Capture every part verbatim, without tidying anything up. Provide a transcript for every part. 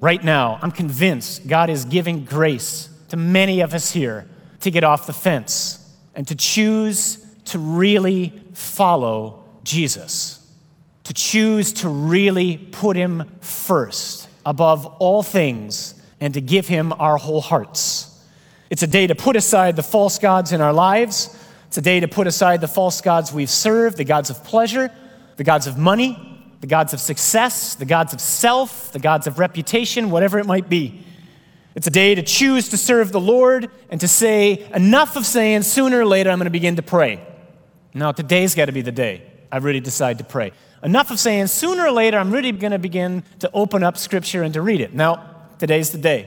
Right now, I'm convinced God is giving grace to many of us here to get off the fence and to choose to really follow Jesus, to choose to really put him first above all things and to give him our whole hearts. It's a day to put aside the false gods in our lives. It's a day to put aside the false gods we've served, the gods of pleasure, the gods of money, the gods of success, the gods of self, the gods of reputation, whatever it might be. It's a day to choose to serve the Lord and to say, enough of saying sooner or later I'm going to begin to pray. Now, today's got to be the day I really decide to pray. Enough of saying sooner or later I'm really going to begin to open up Scripture and to read it. Now, today's the day.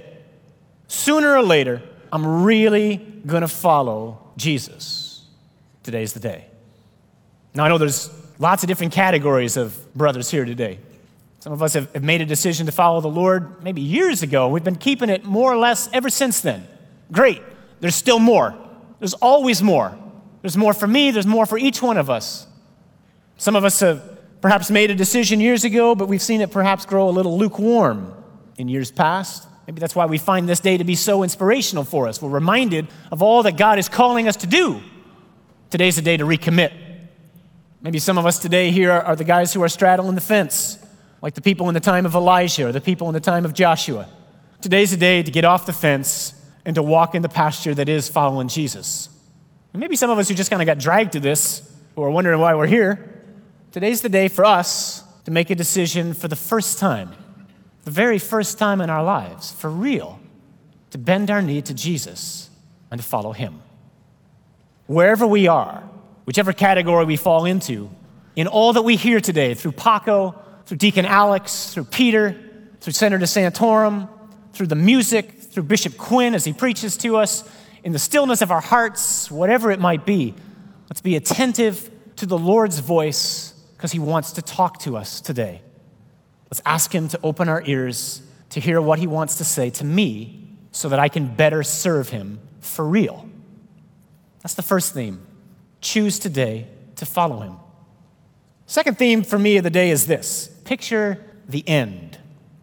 Sooner or later, I'm really going to follow Jesus. Today's the day. Now, I know there's lots of different categories of brothers here today. Some of us have, have made a decision to follow the Lord maybe years ago. We've been keeping it more or less ever since then. Great. There's still more. There's always more. There's more for me. There's more for each one of us. Some of us have perhaps made a decision years ago, but we've seen it perhaps grow a little lukewarm in years past. Maybe that's why we find this day to be so inspirational for us. We're reminded of all that God is calling us to do. Today's the day to recommit. Maybe some of us today here are the guys who are straddling the fence, like the people in the time of Elijah or the people in the time of Joshua. Today's the day to get off the fence and to walk in the pasture that is following Jesus. And maybe some of us who just kind of got dragged to this, who are wondering why we're here, today's the day for us to make a decision for the first time, the very first time in our lives, for real, to bend our knee to Jesus and to follow him. Wherever we are, whichever category we fall into, in all that we hear today, through Paco, through Deacon Alex, through Peter, through Senator Santorum, through the music, through Bishop Quinn as he preaches to us, in the stillness of our hearts, whatever it might be, let's be attentive to the Lord's voice because he wants to talk to us today. Let's ask him to open our ears to hear what he wants to say to me so that I can better serve him for real. That's the first theme. Choose today to follow him. Second theme for me of the day is this. Picture the end.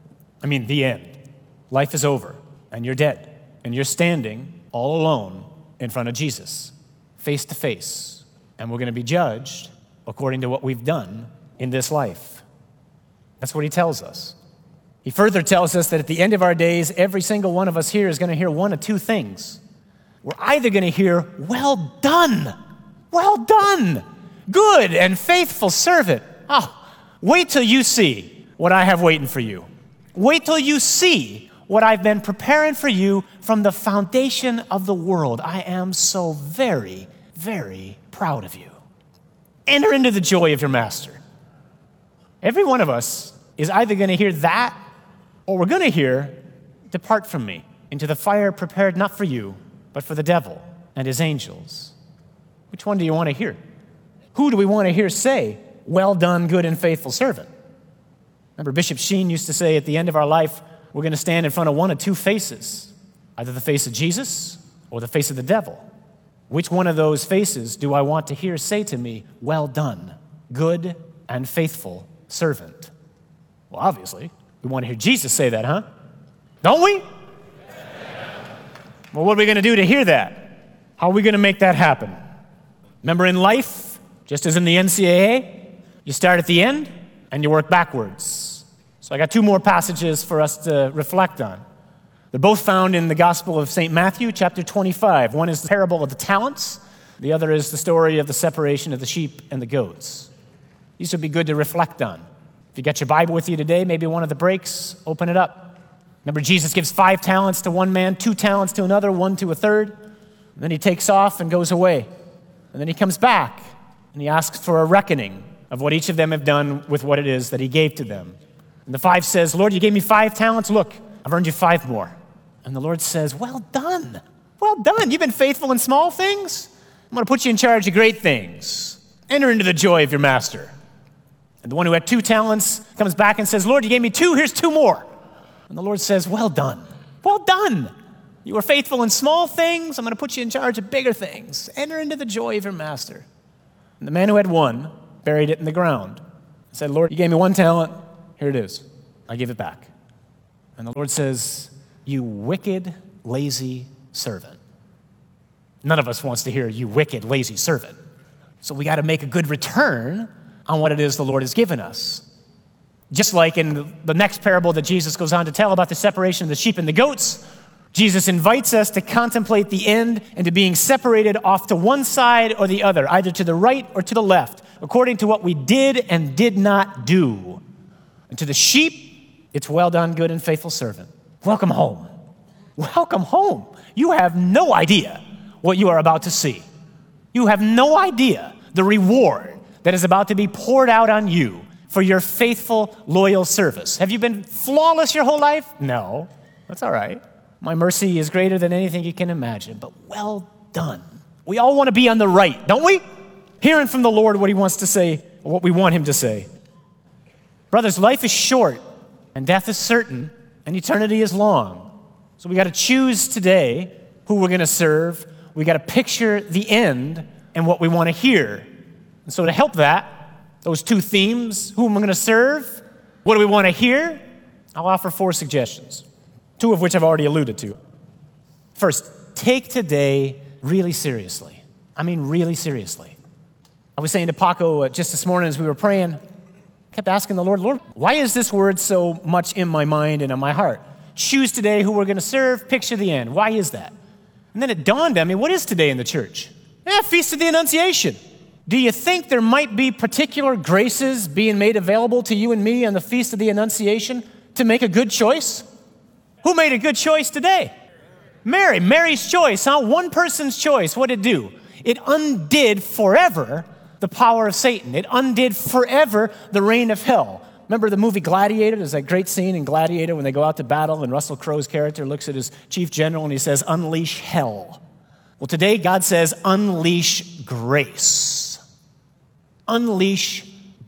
I mean, the end. Life is over, and you're dead, and you're standing all alone in front of Jesus, face to face, and we're going to be judged according to what we've done in this life. That's what he tells us. He further tells us that at the end of our days, every single one of us here is going to hear one of two things. We're either going to hear, well done, well done, good and faithful servant. Oh, wait till you see what I have waiting for you. Wait till you see what I've been preparing for you from the foundation of the world. I am so very, very proud of you. Enter into the joy of your master. Every one of us is either going to hear that or we're going to hear, depart from me into the fire prepared not for you, but for the devil and his angels. Which one do you want to hear? Who do we want to hear say, well done, good and faithful servant? Remember, Bishop Sheen used to say at the end of our life, we're going to stand in front of one of two faces, either the face of Jesus or the face of the devil. Which one of those faces do I want to hear say to me, well done, good and faithful servant? Well, obviously, we want to hear Jesus say that, huh? Don't we? Well, what are we going to do to hear that? How are we going to make that happen? Remember, in life, just as in the N C double A, you start at the end and you work backwards. So I got two more passages for us to reflect on. They're both found in the Gospel of Saint Matthew, chapter twenty-five. One is the parable of the talents. The other is the story of the separation of the sheep and the goats. These would be good to reflect on. If you got your Bible with you today, maybe one of the breaks, open it up. Remember, Jesus gives five talents to one man, two talents to another, one to a third. And then he takes off and goes away. And then he comes back and he asks for a reckoning of what each of them have done with what it is that he gave to them. And the five says, Lord, you gave me five talents. Look, I've earned you five more. And the Lord says, well done. Well done. You've been faithful in small things. I'm going to put you in charge of great things. Enter into the joy of your master. And the one who had two talents comes back and says, Lord, you gave me two. Here's two more. And the Lord says, well done. Well done. You were faithful in small things. I'm going to put you in charge of bigger things. Enter into the joy of your master. And the man who had one buried it in the ground. He said, Lord, you gave me one talent. Here it is. I give it back. And the Lord says, you wicked, lazy servant. None of us wants to hear, you wicked, lazy servant. So we got to make a good return on what it is the Lord has given us. Just like in the next parable that Jesus goes on to tell about the separation of the sheep and the goats, Jesus invites us to contemplate the end and to being separated off to one side or the other, either to the right or to the left, according to what we did and did not do. And to the sheep, it's well done, good and faithful servant. Welcome home. Welcome home. You have no idea what you are about to see. You have no idea the reward that is about to be poured out on you for your faithful, loyal service. Have you been flawless your whole life? No, that's all right. My mercy is greater than anything you can imagine, but well done. We all want to be on the right, don't we? Hearing from the Lord what he wants to say, or what we want him to say. Brothers, life is short, and death is certain, and eternity is long. So we got to choose today who we're going to serve. We got to picture the end and what we want to hear. And so to help that, those two themes, who am I going to serve? What do we want to hear? I'll offer four suggestions, two of which I've already alluded to. First, take today really seriously. I mean really seriously. I was saying to Paco just this morning as we were praying, I kept asking the Lord, Lord, why is this word so much in my mind and in my heart? Choose today who we're going to serve, picture the end. Why is that? And then it dawned on me, what is today in the church? Yeah, Feast of the Annunciation. Do you think there might be particular graces being made available to you and me on the Feast of the Annunciation to make a good choice? Who made a good choice today? Mary. Mary's choice, huh? One person's choice. What did it do? It undid forever the power of Satan. It undid forever the reign of hell. Remember the movie Gladiator? There's that great scene in Gladiator when they go out to battle and Russell Crowe's character looks at his chief general and he says, unleash hell. Well, today God says, unleash grace. Unleash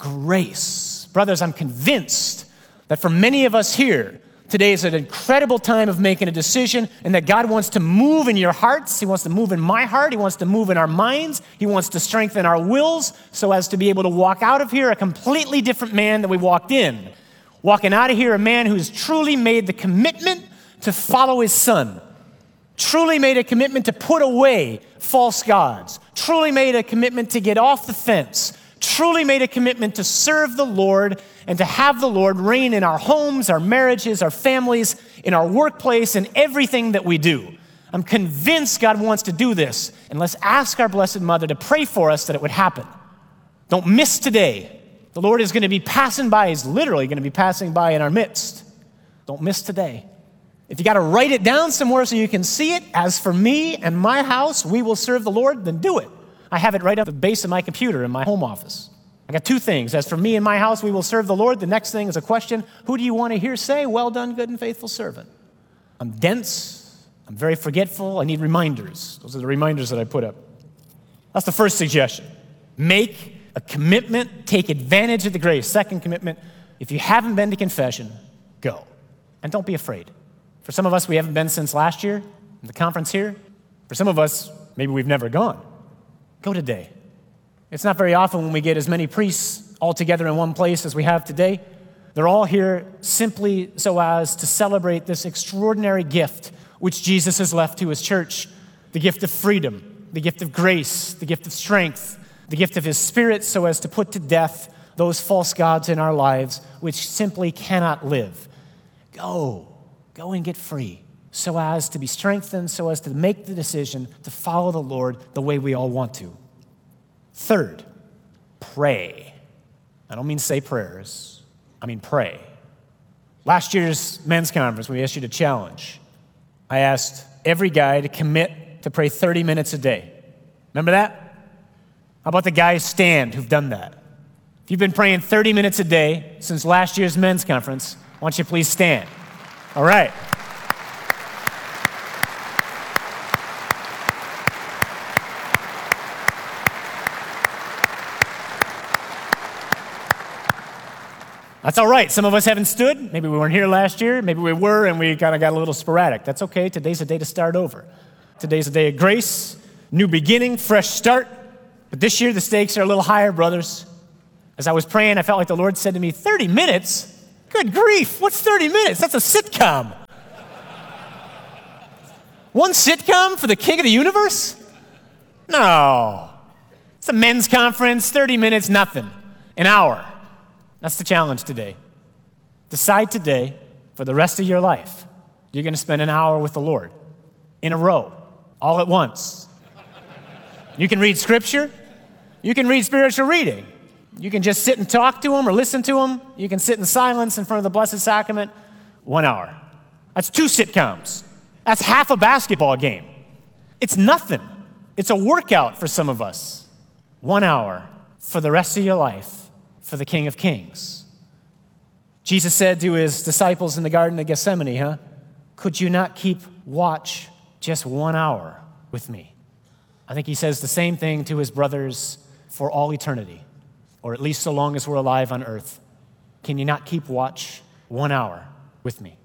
grace. Brothers, I'm convinced that for many of us here, today is an incredible time of making a decision and that God wants to move in your hearts. He wants to move in my heart. He wants to move in our minds. He wants to strengthen our wills so as to be able to walk out of here a completely different man than we walked in. Walking out of here a man who's truly made the commitment to follow his son. Truly made a commitment to put away false gods. Truly made a commitment to get off the fence. Truly made a commitment to serve the Lord and to have the Lord reign in our homes, our marriages, our families, in our workplace, and everything that we do. I'm convinced God wants to do this, and let's ask our Blessed Mother to pray for us that it would happen. Don't miss today. The Lord is going to be passing by. He's literally going to be passing by in our midst. Don't miss today. If you got to write it down somewhere so you can see it, as for me and my house, we will serve the Lord, then do it. I have it right up the base of my computer in my home office. I got two things. As for me and my house, we will serve the Lord. The next thing is a question. Who do you want to hear say, well done, good and faithful servant? I'm dense. I'm very forgetful. I need reminders. Those are the reminders that I put up. That's the first suggestion. Make a commitment. Take advantage of the grace. Second commitment, if you haven't been to confession, go. And don't be afraid. For some of us, we haven't been since last year, the conference here. For some of us, maybe we've never gone. Go today. It's not very often when we get as many priests all together in one place as we have today. They're all here simply so as to celebrate this extraordinary gift which Jesus has left to his church, the gift of freedom, the gift of grace, the gift of strength, the gift of his Spirit so as to put to death those false gods in our lives which simply cannot live. Go. Go and get free so as to be strengthened, so as to make the decision to follow the Lord the way we all want to. Third, pray. I don't mean say prayers. I mean pray. Last year's men's conference, we issued a challenge. I asked every guy to commit to pray thirty minutes a day. Remember that? How about the guys stand who've done that? If you've been praying thirty minutes a day since last year's men's conference, why don't you please stand? All right. That's all right. Some of us haven't stood. Maybe we weren't here last year. Maybe we were and we kind of got a little sporadic. That's okay. Today's a day to start over. Today's a day of grace, new beginning, fresh start. But this year the stakes are a little higher, brothers. As I was praying, I felt like the Lord said to me, thirty minutes? Good grief, what's thirty minutes? That's a sitcom. One sitcom for the king of the universe? No. It's a men's conference, thirty minutes, nothing. An hour. That's the challenge today. Decide today, for the rest of your life, you're going to spend an hour with the Lord in a row, all at once. You can read scripture. You can read spiritual reading. You can just sit and talk to him or listen to him. You can sit in silence in front of the Blessed Sacrament. One hour. That's two sitcoms. That's half a basketball game. It's nothing. It's a workout for some of us. One hour for the rest of your life for the King of Kings. Jesus said to his disciples in the Garden of Gethsemane, huh? Could you not keep watch just one hour with me? I think he says the same thing to his brothers for all eternity, or at least so long as we're alive on earth. Can you not keep watch one hour with me?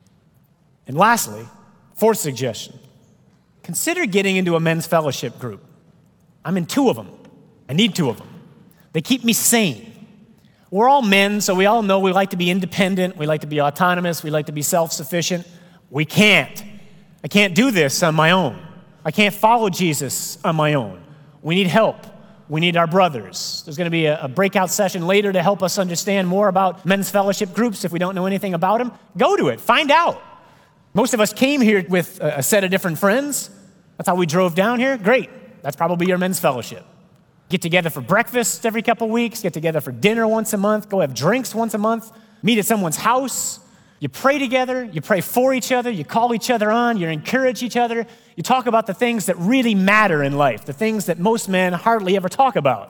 And lastly, fourth suggestion, consider getting into a men's fellowship group. I'm in two of them. I need two of them. They keep me sane. We're all men, so we all know we like to be independent, we like to be autonomous, we like to be self-sufficient. We can't. I can't do this on my own. I can't follow Jesus on my own. We need help. We need our brothers. There's going to be a, a breakout session later to help us understand more about men's fellowship groups if we don't know anything about them. Go to it. Find out. Most of us came here with a, a set of different friends. That's how we drove down here. Great. That's probably your men's fellowship. Get together for breakfast every couple weeks. Get together for dinner once a month. Go have drinks once a month. Meet at someone's house. You pray together. You pray for each other. You call each other on. You encourage each other. You talk about the things that really matter in life, the things that most men hardly ever talk about.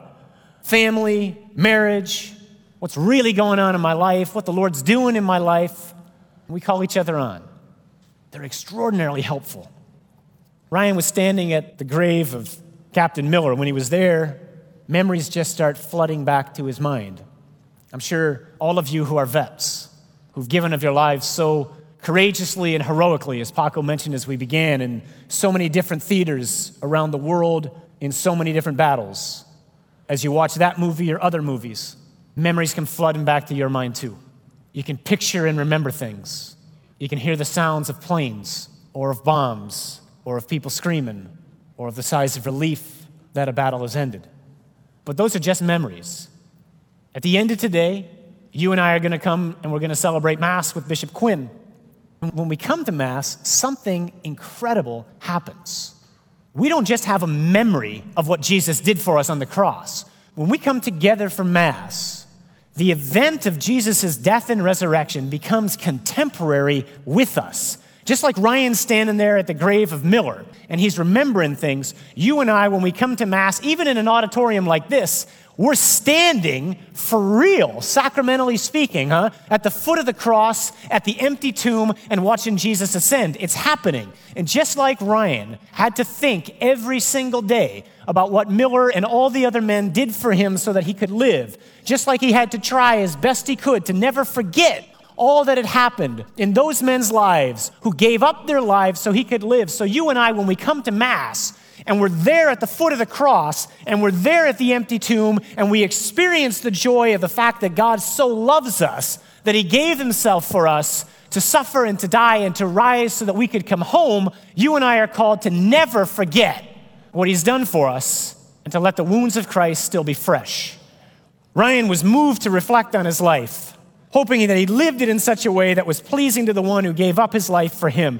Family, marriage, what's really going on in my life, what the Lord's doing in my life. We call each other on. They're extraordinarily helpful. Ryan was standing at the grave of Captain Miller. When he was there, memories just start flooding back to his mind. I'm sure all of you who are vets, who've given of your lives so courageously and heroically, as Paco mentioned as we began, in so many different theaters around the world, in so many different battles. As you watch that movie or other movies, memories come flooding back to your mind too. You can picture and remember things. You can hear the sounds of planes, or of bombs, or of people screaming, or of the sighs of relief that a battle has ended. But those are just memories. At the end of today, you and I are going to come and we're going to celebrate Mass with Bishop Quinn. When we come to Mass, something incredible happens. We don't just have a memory of what Jesus did for us on the cross. When we come together for Mass, the event of Jesus' death and resurrection becomes contemporary with us. Just like Ryan's standing there at the grave of Miller, and he's remembering things, you and I, when we come to Mass, even in an auditorium like this, we're standing for real, sacramentally speaking, huh? At the foot of the cross, at the empty tomb, and watching Jesus ascend. It's happening. And just like Ryan had to think every single day about what Miller and all the other men did for him so that he could live, just like he had to try as best he could to never forget all that had happened in those men's lives who gave up their lives so he could live. So you and I, when we come to Mass, and we're there at the foot of the cross, and we're there at the empty tomb, and we experience the joy of the fact that God so loves us that he gave himself for us to suffer and to die and to rise so that we could come home, you and I are called to never forget what he's done for us and to let the wounds of Christ still be fresh. Ryan was moved to reflect on his life, hoping that he lived it in such a way that was pleasing to the one who gave up his life for him.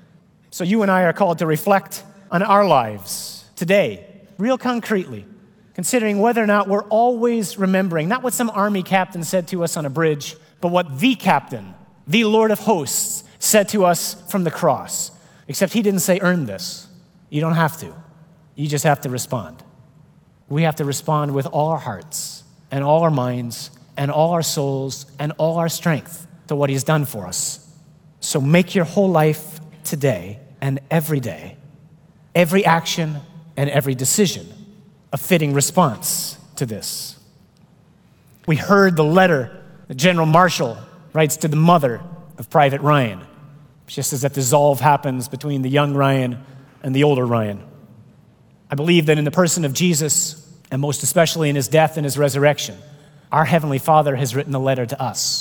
So you and I are called to reflect on our lives today, real concretely, considering whether or not we're always remembering, not what some army captain said to us on a bridge, but what the captain, the Lord of hosts, said to us from the cross. Except he didn't say, earn this. You don't have to. You just have to respond. We have to respond with all our hearts and all our minds and all our souls and all our strength to what he's done for us. So make your whole life today and every day, every action and every decision, a fitting response to this. We heard the letter that General Marshall writes to the mother of Private Ryan, just as that dissolve happens between the young Ryan and the older Ryan. I believe that in the person of Jesus, and most especially in his death and his resurrection, our Heavenly Father has written a letter to us.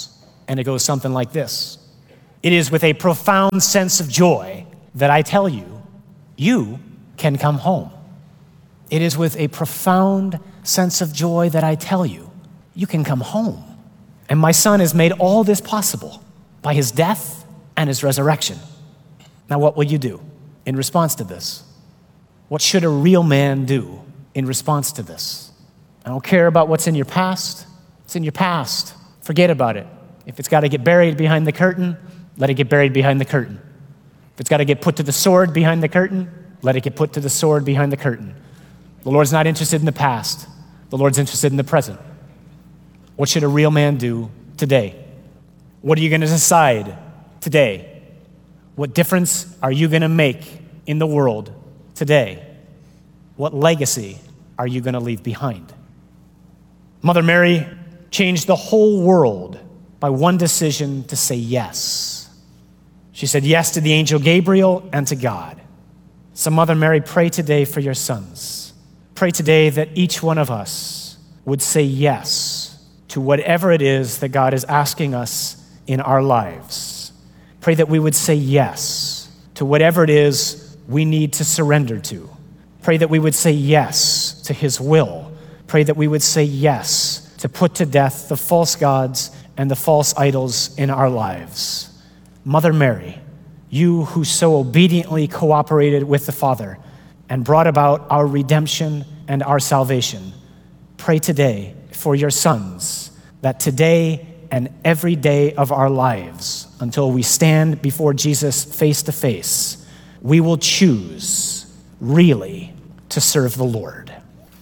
And it goes something like this. It is with a profound sense of joy that I tell you, you can come home. It is with a profound sense of joy that I tell you, you can come home. And my Son has made all this possible by his death and his resurrection. Now, what will you do in response to this? What should a real man do in response to this? I don't care about what's in your past. It's in your past. Forget about it. If it's got to get buried behind the curtain, let it get buried behind the curtain. If it's got to get put to the sword behind the curtain, let it get put to the sword behind the curtain. The Lord's not interested in the past. The Lord's interested in the present. What should a real man do today? What are you going to decide today? What difference are you going to make in the world today? What legacy are you going to leave behind? Mother Mary changed the whole world by one decision to say yes. She said yes to the angel Gabriel and to God. So Mother Mary, pray today for your sons. Pray today that each one of us would say yes to whatever it is that God is asking us in our lives. Pray that we would say yes to whatever it is we need to surrender to. Pray that we would say yes to his will. Pray that we would say yes to put to death the false gods and the false idols in our lives. Mother Mary, you who so obediently cooperated with the Father and brought about our redemption and our salvation, pray today for your sons that today and every day of our lives, until we stand before Jesus face to face, we will choose really to serve the Lord.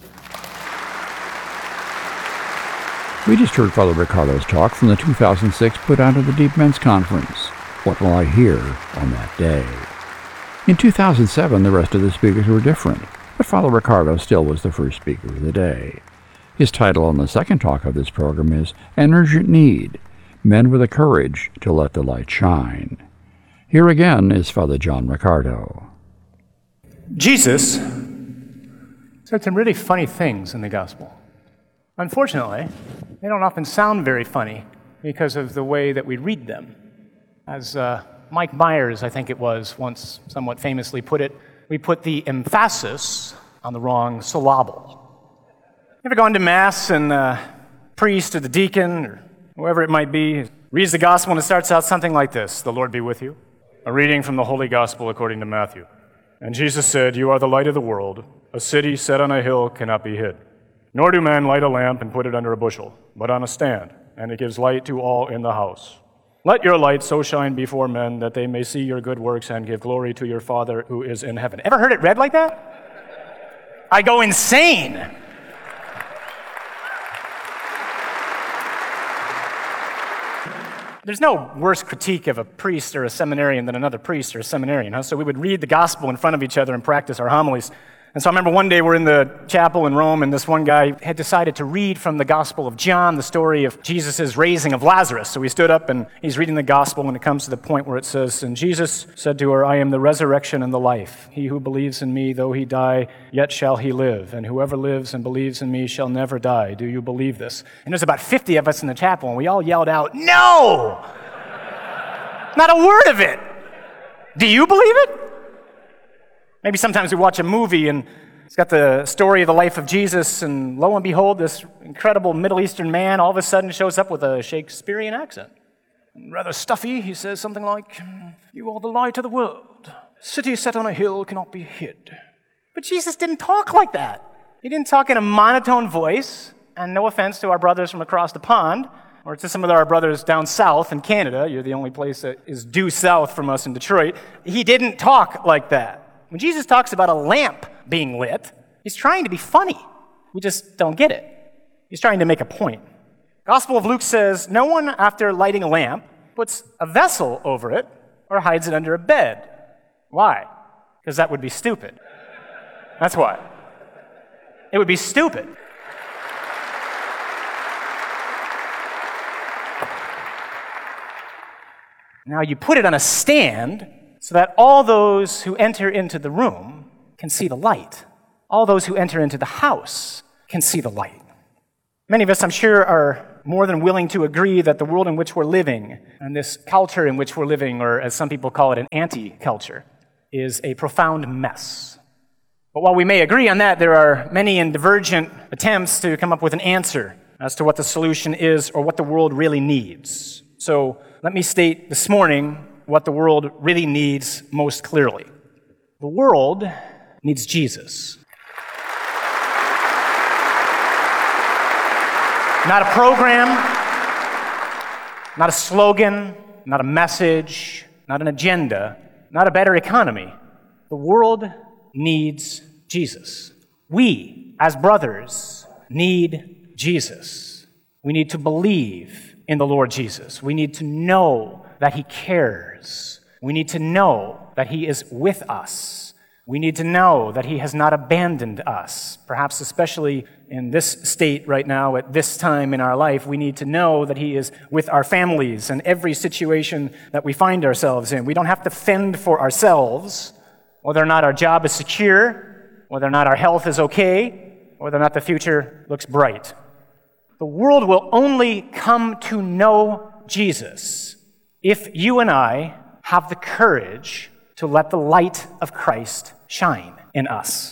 We just heard Father Riccardo's talk from the two thousand six Put Out of the Deep Men's Conference, What Will I Hear on That Day? In two thousand seven, the rest of the speakers were different, but Father Riccardo still was the first speaker of the day. His title on the second talk of this program is An Urgent Need, Men with the Courage to Let the Light Shine. Here again is Father John Riccardo. Jesus said some really funny things in the gospel. Unfortunately, they don't often sound very funny because of the way that we read them. As uh, Mike Myers, I think it was, once somewhat famously put it, we put the emphasis on the wrong syllable. You ever gone to Mass and the priest or the deacon or whoever it might be reads the gospel and it starts out something like this: "The Lord be with you." A reading from the Holy Gospel according to Matthew. "And Jesus said, 'You are the light of the world. A city set on a hill cannot be hid. Nor do men light a lamp and put it under a bushel, but on a stand, and it gives light to all in the house. Let your light so shine before men that they may see your good works and give glory to your Father who is in heaven.'" Ever heard it read like that? I go insane. There's no worse critique of a priest or a seminarian than another priest or a seminarian, huh? So we would read the gospel in front of each other and practice our homilies. And so I remember one day we're in the chapel in Rome, and this one guy had decided to read from the Gospel of John, the story of Jesus' raising of Lazarus. So he stood up, and he's reading the gospel when it comes to the point where it says, "And Jesus said to her, 'I am the resurrection and the life. He who believes in me, though he die, yet shall he live. And whoever lives and believes in me shall never die. Do you believe this?'" And there's about fifty of us in the chapel, and we all yelled out, "No! Not a word of it! Do you believe it?" Maybe sometimes we watch a movie and it's got the story of the life of Jesus, and lo and behold, this incredible Middle Eastern man all of a sudden shows up with a Shakespearean accent. Rather stuffy, he says something like, "You are the light of the world. City set on a hill cannot be hid." But Jesus didn't talk like that. He didn't talk in a monotone voice, and no offense to our brothers from across the pond, or to some of our brothers down south in Canada. You're the only place that is due south from us in Detroit. He didn't talk like that. When Jesus talks about a lamp being lit, he's trying to be funny. We just don't get it. He's trying to make a point. Gospel of Luke says, "No one, after lighting a lamp, puts a vessel over it or hides it under a bed." Why? Because that would be stupid. That's why. It would be stupid. Now you put it on a stand so that all those who enter into the room can see the light. All those who enter into the house can see the light. Many of us, I'm sure, are more than willing to agree that the world in which we're living, and this culture in which we're living, or as some people call it, an anti-culture, is a profound mess. But while we may agree on that, there are many and divergent attempts to come up with an answer as to what the solution is or what the world really needs. So let me state this morning what the world really needs most clearly. The world needs Jesus. Not a program, not a slogan, not a message, not an agenda, not a better economy. The world needs Jesus. We, as brothers, need Jesus. We need to believe in the Lord Jesus. We need to know that He cares. We need to know that He is with us. We need to know that He has not abandoned us. Perhaps especially in this state right now, at this time in our life, we need to know that He is with our families in every situation that we find ourselves in. We don't have to fend for ourselves, whether or not our job is secure, whether or not our health is okay, whether or not the future looks bright. The world will only come to know Jesus if you and I have the courage to let the light of Christ shine in us.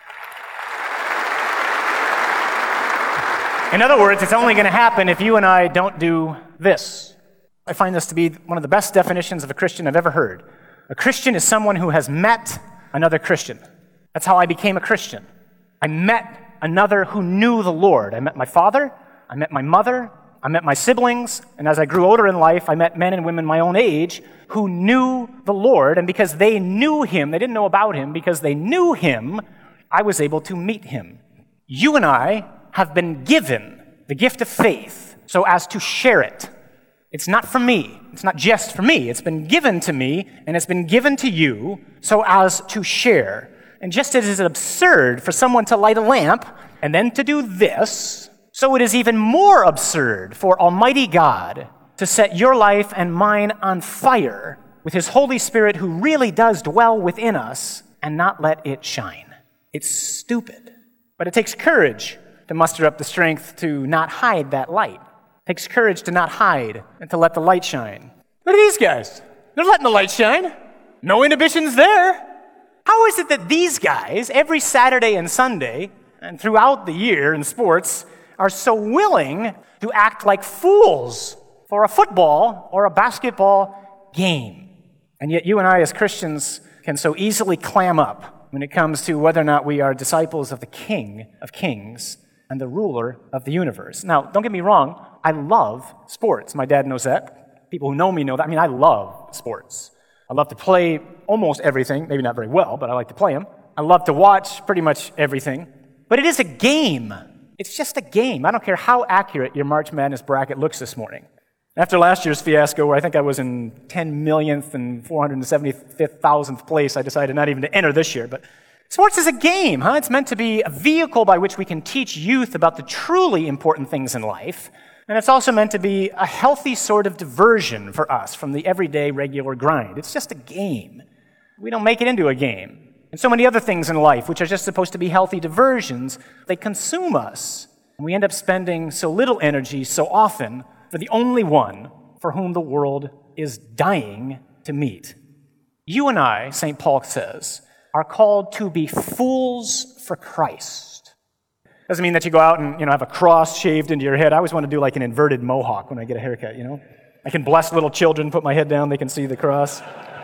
In other words, it's only going to happen if you and I don't do this. I find this to be one of the best definitions of a Christian I've ever heard. A Christian is someone who has met another Christian. That's how I became a Christian. I met another who knew the Lord. I met my father, I met my mother, I met my siblings, and as I grew older in life, I met men and women my own age who knew the Lord, and because they knew Him, they didn't know about Him, because they knew Him, I was able to meet Him. You and I have been given the gift of faith so as to share it. It's not for me. It's not just for me. It's been given to me, and it's been given to you so as to share. And just as it is absurd for someone to light a lamp and then to do this, so it is even more absurd for Almighty God to set your life and mine on fire with His Holy Spirit, who really does dwell within us, and not let it shine. It's stupid. But it takes courage to muster up the strength to not hide that light. It takes courage to not hide and to let the light shine. Look at these guys. They're letting the light shine. No inhibitions there. How is it that these guys, every Saturday and Sunday, and throughout the year in sports, are so willing to act like fools for a football or a basketball game? And yet you and I as Christians can so easily clam up when it comes to whether or not we are disciples of the King of Kings and the ruler of the universe. Now, don't get me wrong, I love sports. My dad knows that. People who know me know that. I mean, I love sports. I love to play almost everything, maybe not very well, but I like to play them. I love to watch pretty much everything. But it is a game. It's just a game. I don't care how accurate your March Madness bracket looks this morning. After last year's fiasco, where I think I was in ten millionth and four hundred seventy-fifth thousandth place, I decided not even to enter this year. But sports is a game, huh? It's meant to be a vehicle by which we can teach youth about the truly important things in life. And it's also meant to be a healthy sort of diversion for us from the everyday, regular grind. It's just a game. We don't make it into a game. And so many other things in life, which are just supposed to be healthy diversions, they consume us. And we end up spending so little energy so often for the only one for whom the world is dying to meet. You and I, Saint Paul says, are called to be fools for Christ. Doesn't mean that you go out and, you know, have a cross shaved into your head. I always want to do like an inverted mohawk when I get a haircut, you know? I can bless little children, put my head down, they can see the cross.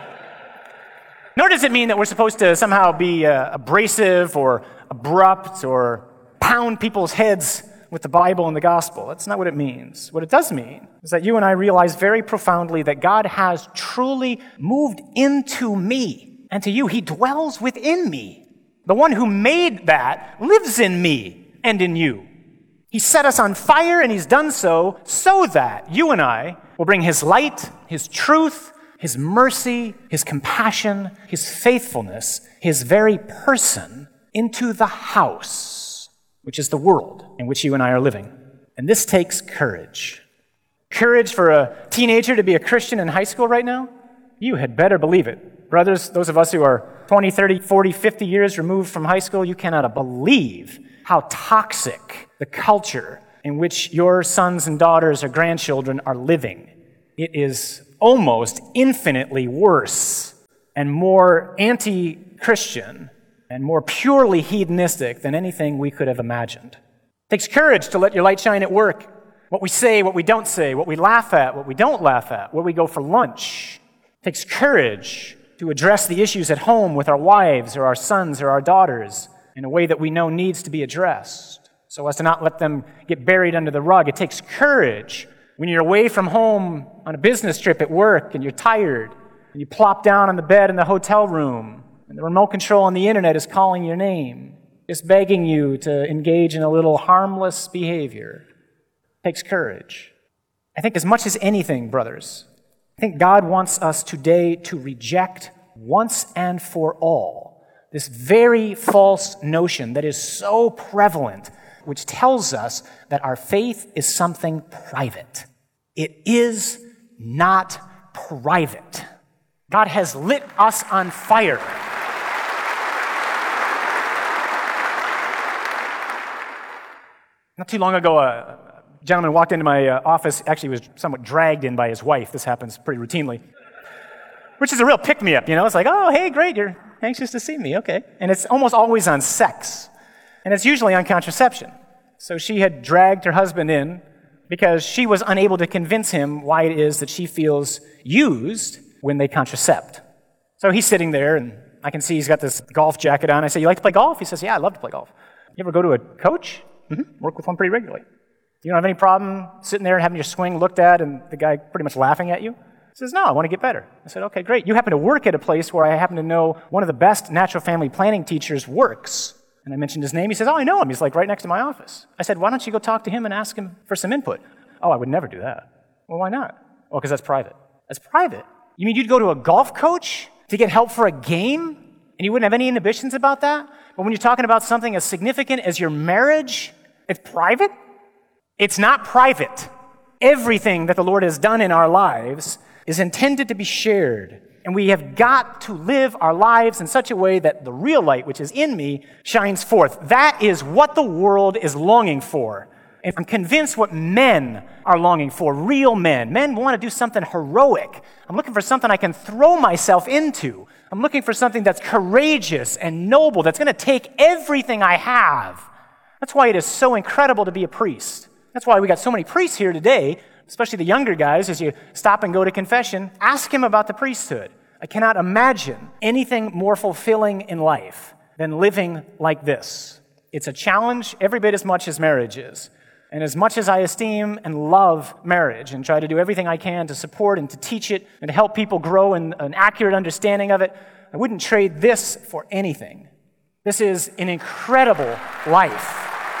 Nor does it mean that we're supposed to somehow be uh, abrasive or abrupt or pound people's heads with the Bible and the gospel. That's not what it means. What it does mean is that you and I realize very profoundly that God has truly moved into me, and to you, He dwells within me. The one who made that lives in me and in you. He set us on fire, and He's done so so that you and I will bring His light, His truth, His mercy, His compassion, His faithfulness, His very person into the house, which is the world in which you and I are living. And this takes courage. Courage for a teenager to be a Christian in high school right now? You had better believe it. Brothers, those of us who are twenty, thirty, forty, fifty years removed from high school, you cannot believe how toxic the culture in which your sons and daughters or grandchildren are living. It is almost infinitely worse and more anti-Christian and more purely hedonistic than anything we could have imagined. It takes courage to let your light shine at work. What we say, what we don't say, what we laugh at, what we don't laugh at, where we go for lunch. It takes courage to address the issues at home with our wives or our sons or our daughters in a way that we know needs to be addressed, so as to not let them get buried under the rug. It takes courage when you're away from home on a business trip at work and you're tired and you plop down on the bed in the hotel room and the remote control on the internet is calling your name, just begging you to engage in a little harmless behavior. It takes courage. I think as much as anything, brothers, I think God wants us today to reject once and for all this very false notion that is so prevalent, which tells us that our faith is something private. It is not private. God has lit us on fire. Not too long ago, a gentleman walked into my uh, office, actually was somewhat dragged in by his wife. This happens pretty routinely, which is a real pick-me-up, you know? It's like, oh, hey, great, you're anxious to see me, okay. And it's almost always on sex, and it's usually on contraception. So she had dragged her husband in because she was unable to convince him why it is that she feels used when they contracept. So he's sitting there, and I can see he's got this golf jacket on. I say, you like to play golf? He says, yeah, I love to play golf. You ever go to a coach? Mm-hmm. Work with one pretty regularly. You don't have any problem sitting there and having your swing looked at and the guy pretty much laughing at you? He says, no, I want to get better. I said, okay, great. You happen to work at a place where I happen to know one of the best natural family planning teachers works. And I mentioned his name. He says, oh, I know him. He's like right next to my office. I said, why don't you go talk to him and ask him for some input? Oh, I would never do that. Well, why not? Well, because that's private. That's private. You mean you'd go to a golf coach to get help for a game? And you wouldn't have any inhibitions about that? But when you're talking about something as significant as your marriage, it's private? It's not private. Everything that the Lord has done in our lives is intended to be shared. And we have got to live our lives in such a way that the real light, which is in me, shines forth. That is what the world is longing for. And I'm convinced what men are longing for, real men. Men want to do something heroic. I'm looking for something I can throw myself into. I'm looking for something that's courageous and noble, that's going to take everything I have. That's why it is so incredible to be a priest. That's why we got so many priests here today, especially the younger guys. As you stop and go to confession, ask him about the priesthood. I cannot imagine anything more fulfilling in life than living like this. It's a challenge every bit as much as marriage is. And as much as I esteem and love marriage and try to do everything I can to support and to teach it and to help people grow in an accurate understanding of it, I wouldn't trade this for anything. This is an incredible life.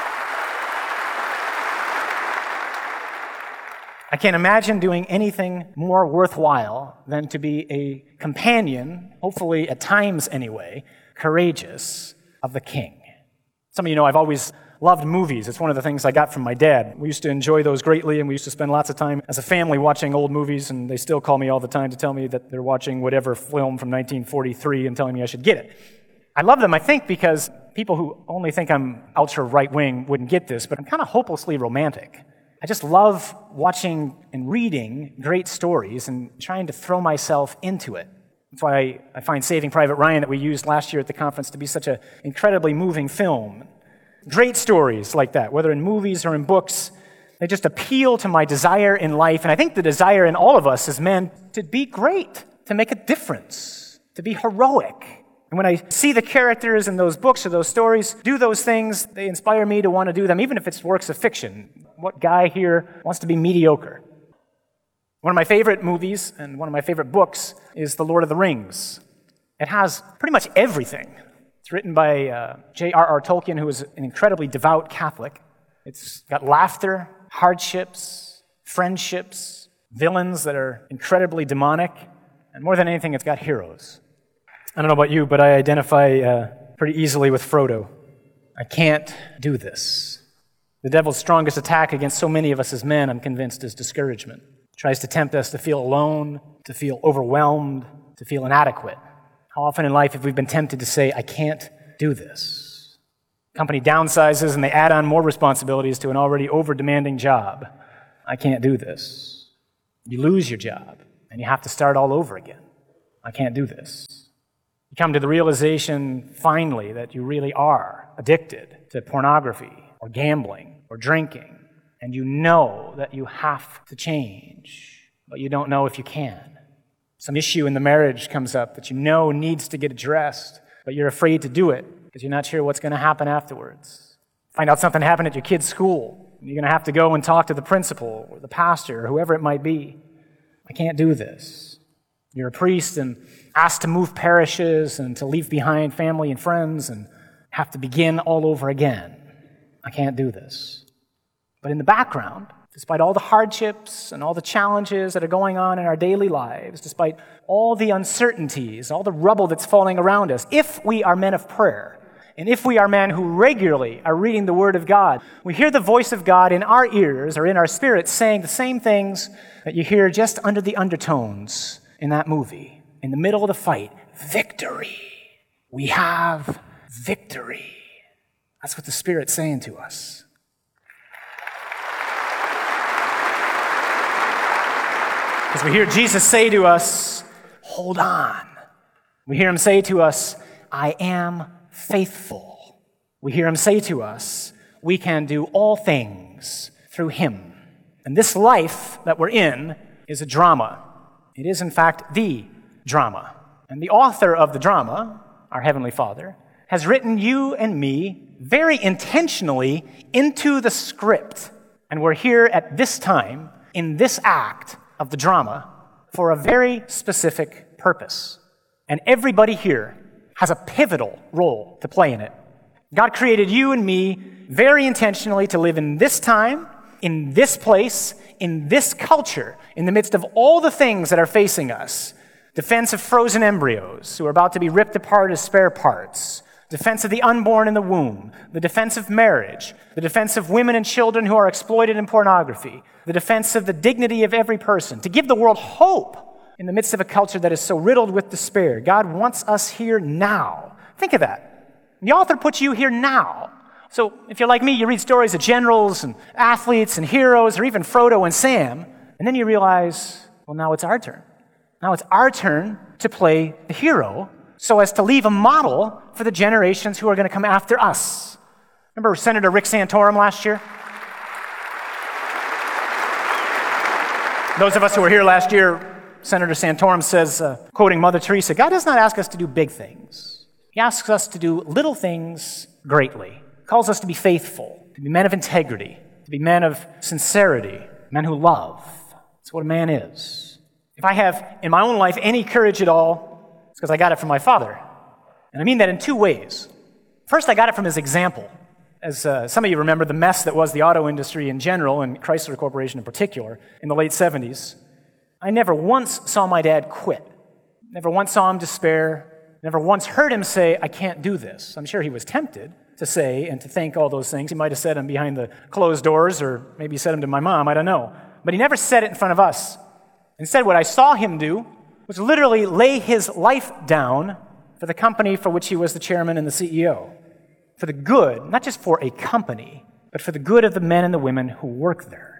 I can't imagine doing anything more worthwhile than to be a companion, hopefully at times anyway, courageous of the King. Some of you know I've always loved movies. It's one of the things I got from my dad. We used to enjoy those greatly, and we used to spend lots of time as a family watching old movies, and they still call me all the time to tell me that they're watching whatever film from nineteen forty-three and telling me I should get it. I love them, I think, because people who only think I'm ultra right-wing wouldn't get this, but I'm kind of hopelessly romantic. I just love watching and reading great stories and trying to throw myself into it. That's why I, I find Saving Private Ryan that we used last year at the conference to be such an incredibly moving film. Great stories like that, whether in movies or in books, they just appeal to my desire in life, and I think the desire in all of us as men to be great, to make a difference, to be heroic. And when I see the characters in those books or those stories do those things, they inspire me to want to do them, even if it's works of fiction. What guy here wants to be mediocre? One of my favorite movies and one of my favorite books is The Lord of the Rings. It has pretty much everything. It's written by uh, J R R Tolkien, who is an incredibly devout Catholic. It's got laughter, hardships, friendships, villains that are incredibly demonic, and more than anything, it's got heroes. I don't know about you, but I identify uh, pretty easily with Frodo. I can't do this. The devil's strongest attack against so many of us as men, I'm convinced, is discouragement. It tries to tempt us to feel alone, to feel overwhelmed, to feel inadequate. How often in life have we been tempted to say, I can't do this? Company downsizes and they add on more responsibilities to an already over-demanding job. I can't do this. You lose your job and you have to start all over again. I can't do this. You come to the realization, finally, that you really are addicted to pornography or gambling or drinking, and you know that you have to change, but you don't know if you can. Some issue in the marriage comes up that you know needs to get addressed, but you're afraid to do it because you're not sure what's going to happen afterwards. Find out something happened at your kid's school, and you're going to have to go and talk to the principal or the pastor or whoever it might be. I can't do this. You're a priest and asked to move parishes and to leave behind family and friends and have to begin all over again. I can't do this. But in the background, despite all the hardships and all the challenges that are going on in our daily lives, despite all the uncertainties, all the rubble that's falling around us, if we are men of prayer, and if we are men who regularly are reading the Word of God, we hear the voice of God in our ears or in our spirits saying the same things that you hear just under the undertones in that movie. In the middle of the fight, victory. We have victory. That's what the Spirit's saying to us. Because we hear Jesus say to us, hold on. We hear him say to us, I am faithful. We hear him say to us, we can do all things through him. And this life that we're in is a drama. It is, in fact, the drama. And the author of the drama, our Heavenly Father, has written you and me very intentionally into the script. And we're here at this time, in this act of the drama, for a very specific purpose. And everybody here has a pivotal role to play in it. God created you and me very intentionally to live in this time, in this place, in this culture, in the midst of all the things that are facing us. Defense of frozen embryos who are about to be ripped apart as spare parts. Defense of the unborn in the womb. The defense of marriage. The defense of women and children who are exploited in pornography. The defense of the dignity of every person. To give the world hope in the midst of a culture that is so riddled with despair. God wants us here now. Think of that. The author puts you here now. So if you're like me, you read stories of generals and athletes and heroes, or even Frodo and Sam, and then you realize, well, now it's our turn. Now it's our turn to play the hero so as to leave a model for the generations who are going to come after us. Remember Senator Rick Santorum last year? Those of us who were here last year, Senator Santorum says, uh, quoting Mother Teresa, God does not ask us to do big things. He asks us to do little things greatly. He calls us to be faithful, to be men of integrity, to be men of sincerity, men who love. That's what a man is. If I have in my own life any courage at all, it's because I got it from my father. And I mean that in two ways. First, I got it from his example. As uh, some of you remember, the mess that was the auto industry in general, and Chrysler Corporation in particular, in the late seventies, I never once saw my dad quit. Never once saw him despair. Never once heard him say, I can't do this. I'm sure he was tempted to say and to think all those things. He might have said them behind the closed doors, or maybe he said them to my mom, I don't know. But he never said it in front of us. Instead, what I saw him do was literally lay his life down for the company for which he was the chairman and the C E O. For the good, not just for a company, but for the good of the men and the women who work there.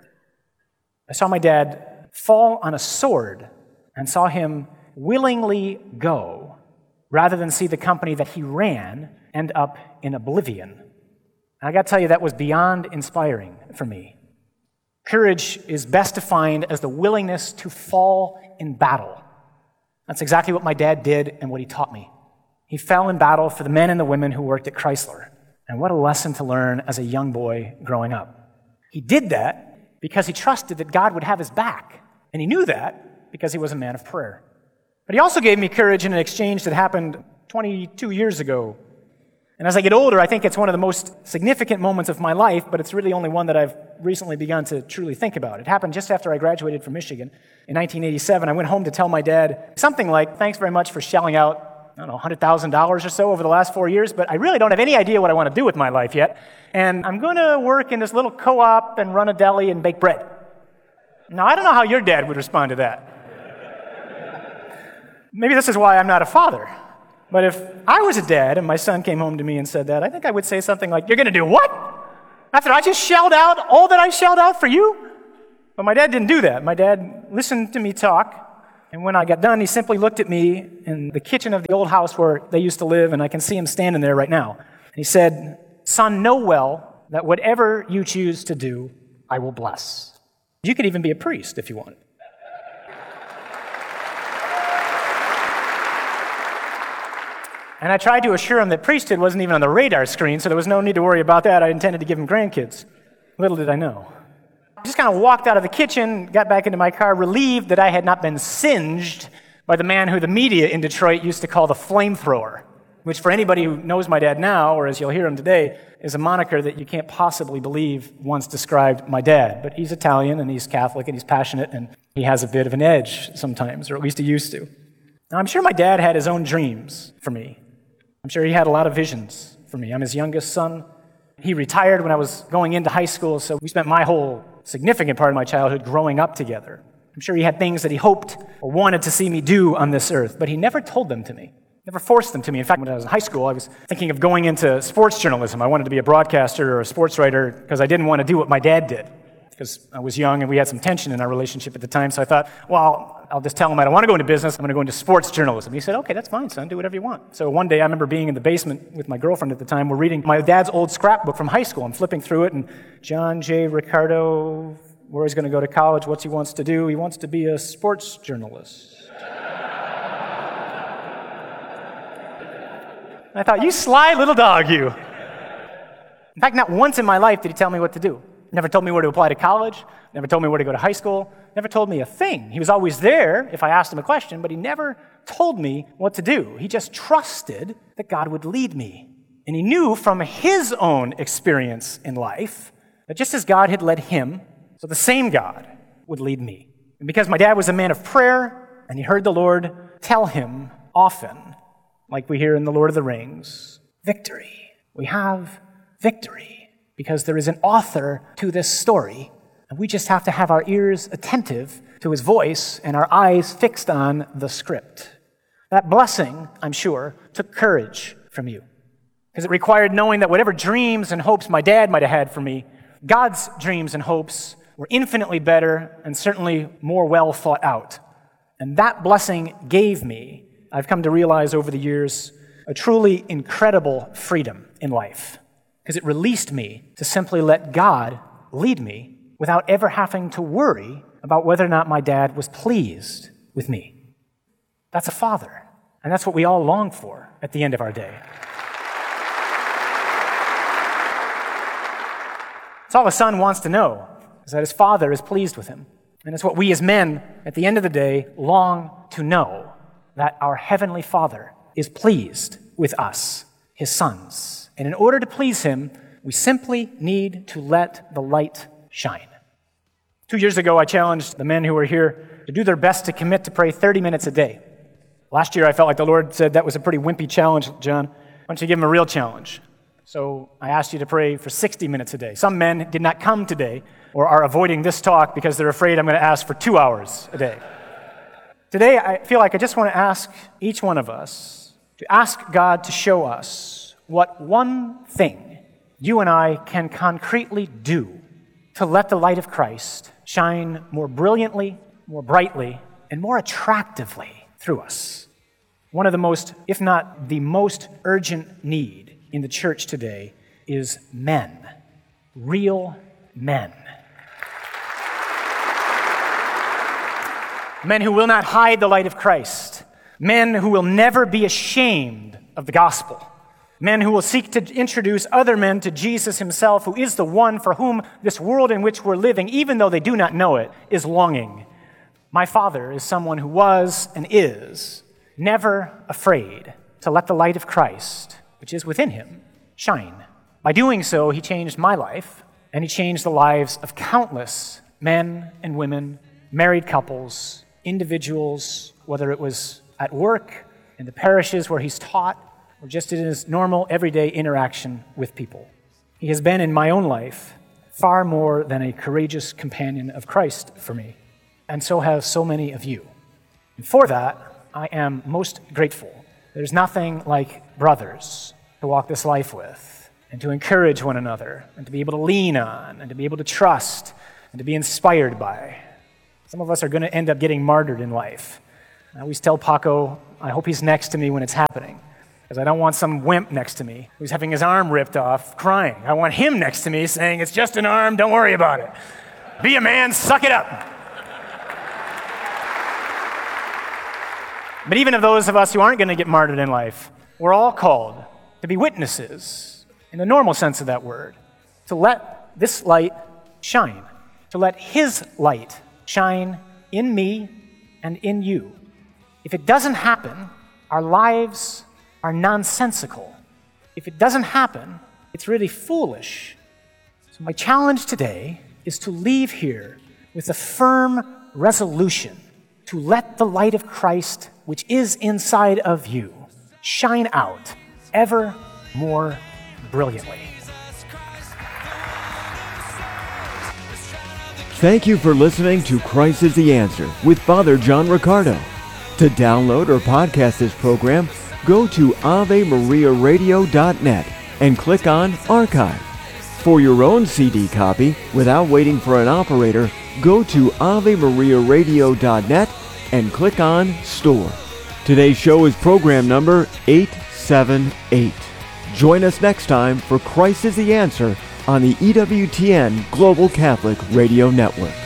I saw my dad fall on a sword and saw him willingly go rather than see the company that he ran end up in oblivion. And I got to tell you, that was beyond inspiring for me. Courage is best defined as the willingness to fall in battle. That's exactly what my dad did and what he taught me. He fell in battle for the men and the women who worked at Chrysler. And what a lesson to learn as a young boy growing up. He did that because he trusted that God would have his back. And he knew that because he was a man of prayer. But he also gave me courage in an exchange that happened twenty-two years ago. And as I get older, I think it's one of the most significant moments of my life, but it's really only one that I've recently begun to truly think about. It happened just after I graduated from Michigan in nineteen eighty-seven. I went home to tell my dad something like, thanks very much for shelling out, I don't know, one hundred thousand dollars or so over the last four years, but I really don't have any idea what I want to do with my life yet. And I'm going to work in this little co-op and run a deli and bake bread. Now, I don't know how your dad would respond to that. Maybe this is why I'm not a father. But if I was a dad and my son came home to me and said that, I think I would say something like, "You're going to do what? After I just shelled out all that I shelled out for you?" But my dad didn't do that. My dad listened to me talk, and when I got done, he simply looked at me in the kitchen of the old house where they used to live, and I can see him standing there right now. And he said, "Son, know well that whatever you choose to do, I will bless." You could even be a priest if you wanted. And I tried to assure him that priesthood wasn't even on the radar screen, so there was no need to worry about that. I intended to give him grandkids. Little did I know. I just kind of walked out of the kitchen, got back into my car, relieved that I had not been singed by the man who the media in Detroit used to call the flamethrower, which for anybody who knows my dad now, or as you'll hear him today, is a moniker that you can't possibly believe once described my dad. But he's Italian, and he's Catholic, and he's passionate, and he has a bit of an edge sometimes, or at least he used to. Now, I'm sure my dad had his own dreams for me. I'm sure he had a lot of visions for me. I'm his youngest son. He retired when I was going into high school, so we spent my whole significant part of my childhood growing up together. I'm sure he had things that he hoped or wanted to see me do on this earth, but he never told them to me, never forced them to me. In fact, when I was in high school, I was thinking of going into sports journalism. I wanted to be a broadcaster or a sports writer because I didn't want to do what my dad did, because I was young and we had some tension in our relationship at the time. So I thought, well, I'll just tell him I don't want to go into business. I'm going to go into sports journalism. He said, "Okay, that's fine, son. Do whatever you want." So one day I remember being in the basement with my girlfriend at the time. We're reading my dad's old scrapbook from high school. I'm flipping through it, and John J. Ricardo, where he's going to go to college, what he wants to do. He wants to be a sports journalist. I thought, you sly little dog, you. In fact, not once in my life did he tell me what to do. Never told me where to apply to college, never told me where to go to high school, never told me a thing. He was always there if I asked him a question, but he never told me what to do. He just trusted that God would lead me. And he knew from his own experience in life that just as God had led him, so the same God would lead me. And because my dad was a man of prayer, and he heard the Lord tell him often, like we hear in The Lord of the Rings, victory. We have victory. Because there is an author to this story, and we just have to have our ears attentive to his voice and our eyes fixed on the script. That blessing, I'm sure, took courage from you, because it required knowing that whatever dreams and hopes my dad might have had for me, God's dreams and hopes were infinitely better and certainly more well thought out. And that blessing gave me, I've come to realize over the years, a truly incredible freedom in life. Because it released me to simply let God lead me without ever having to worry about whether or not my dad was pleased with me. That's a father, and that's what we all long for at the end of our day. It's all a son wants to know, is that his father is pleased with him. And it's what we as men, at the end of the day, long to know, that our heavenly Father is pleased with us, his sons. And in order to please him, we simply need to let the light shine. Two years ago, I challenged the men who were here to do their best to commit to pray thirty minutes a day. Last year, I felt like the Lord said that was a pretty wimpy challenge, John. Why don't you give him a real challenge? So I asked you to pray for sixty minutes a day. Some men did not come today or are avoiding this talk because they're afraid I'm going to ask for two hours a day. Today, I feel like I just want to ask each one of us to ask God to show us what one thing you and I can concretely do to let the light of Christ shine more brilliantly, more brightly, and more attractively through us. One of the most, if not the most urgent need in the church today is men, real men. Men who will not hide the light of Christ, men who will never be ashamed of the gospel. Men who will seek to introduce other men to Jesus himself, who is the one for whom this world in which we're living, even though they do not know it, is longing. My father is someone who was and is never afraid to let the light of Christ, which is within him, shine. By doing so, he changed my life, and he changed the lives of countless men and women, married couples, individuals, whether it was at work, in the parishes where he's taught, or just in his normal, everyday interaction with people. He has been in my own life far more than a courageous companion of Christ for me, and so have so many of you. And for that, I am most grateful There's nothing like brothers to walk this life with and to encourage one another and to be able to lean on and to be able to trust and to be inspired by. Some of us are going to end up getting martyred in life. I always tell Paco, I hope he's next to me when it's happening, because I don't want some wimp next to me who's having his arm ripped off crying. I want him next to me saying, it's just an arm, don't worry about it. Be a man, suck it up. But even of those of us who aren't going to get martyred in life, we're all called to be witnesses, in the normal sense of that word, to let this light shine, to let his light shine in me and in you. If it doesn't happen, our lives are nonsensical. If it doesn't happen, it's really foolish. So my challenge today is to leave here with a firm resolution to let the light of Christ, which is inside of you, shine out ever more brilliantly. Thank you for listening to Christ is the Answer with Father John Riccardo. To download or podcast this program, go to ave maria radio dot net and click on Archive. For your own C D copy, without waiting for an operator, go to ave maria radio dot net and click on Store. Today's show is program number eight seven eight. Join us next time for Christ is the Answer on the E W T N Global Catholic Radio Network.